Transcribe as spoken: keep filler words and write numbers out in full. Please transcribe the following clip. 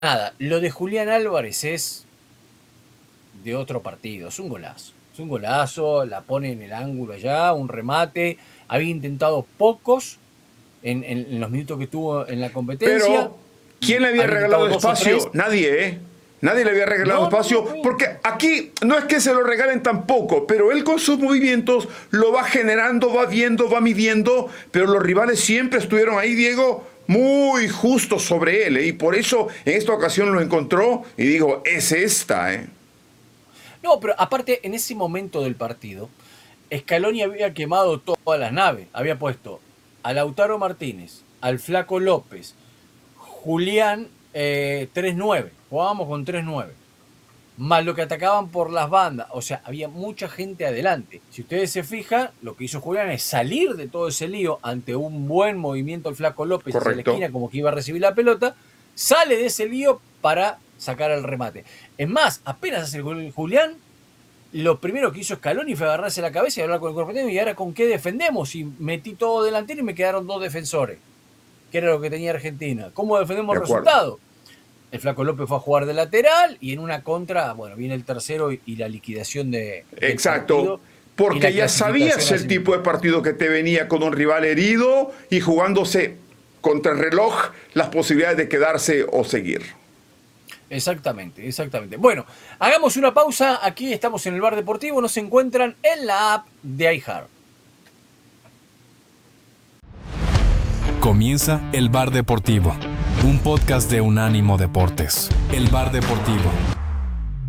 nada, lo de Julián Álvarez es de otro partido, es un golazo. Es un golazo, la pone en el ángulo allá, un remate. Había intentado pocos en, en, en los minutos que tuvo en la competencia. Pero, ¿quién le había Había intentado regalado dos o tres. espacio? Nadie, ¿eh? Nadie le había regalado No, no, no, espacio, fue. porque aquí no es que se lo regalen tampoco, pero él con sus movimientos lo va generando, va viendo, va midiendo, pero los rivales siempre estuvieron ahí, Diego, muy justos sobre él, ¿eh? Y por eso en esta ocasión lo encontró y digo, es esta, ¿eh? No, pero aparte, en ese momento del partido, Scaloni había quemado todas las naves. Había puesto a Lautaro Martínez, al Flaco López, Julián eh, tres nueve. Jugábamos con tres nueve. Más lo que atacaban por las bandas. O sea, había mucha gente adelante. Si ustedes se fijan, lo que hizo Julián es salir de todo ese lío ante un buen movimiento el Flaco López hacia la esquina, como que iba a recibir la pelota. Sale de ese lío para sacar el remate. Es más, apenas hace el gol Julián, lo primero que hizo Scaloni fue agarrarse la cabeza y hablar con el cuerpo técnico. ¿Y ahora con qué defendemos? Y metí todo delantero y me quedaron dos defensores, que era lo que tenía Argentina. ¿Cómo defendemos el resultado? El Flaco López fue a jugar de lateral y en una contra, bueno, viene el tercero y, y la liquidación de Exacto, porque ya sabías el tipo de partido que te venía con un rival herido y jugándose contra el reloj las posibilidades de quedarse o seguir. Exactamente, exactamente. Bueno, hagamos una pausa. Aquí estamos en el Bar Deportivo. Nos encuentran en la app de iHeart. Comienza el Bar Deportivo, un podcast de Unánimo Deportes. El Bar Deportivo.